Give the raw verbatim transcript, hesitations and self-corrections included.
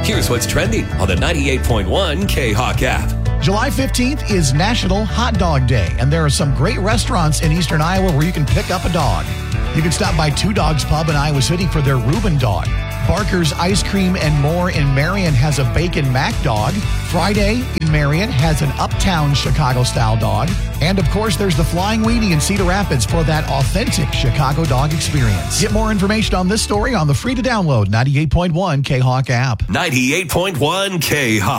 Here's what's trending on the ninety-eight point one K-Hawk app. July fifteenth is National Hot Dog Day, and there are some great restaurants in eastern Iowa where you can pick up a dog. You can stop by Two Dogs Pub in Iowa City for their Reuben dog. Barker's Ice Cream and More in Marion has a Bacon Mac dog. Friday in Marion has an Uptown Chicago-style dog. And, of course, there's the Flying Weenie in Cedar Rapids for that authentic Chicago dog experience. Get more information on this story on the free-to-download ninety-eight point one K-Hawk app. ninety-eight point one K-Hawk.